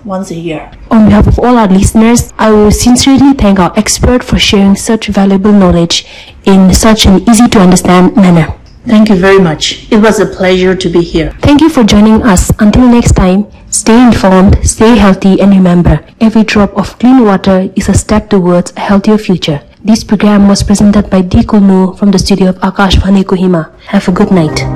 once a year. On behalf of all our listeners, I will sincerely thank our expert for sharing such valuable knowledge in such an easy-to-understand manner. Thank you very much. It was a pleasure to be here. Thank you for joining us. Until next time, stay informed, stay healthy, and remember, every drop of clean water is a step towards a healthier future. This program was presented by Dee Kulnu from the studio of Akashvani Kohima. Have a good night.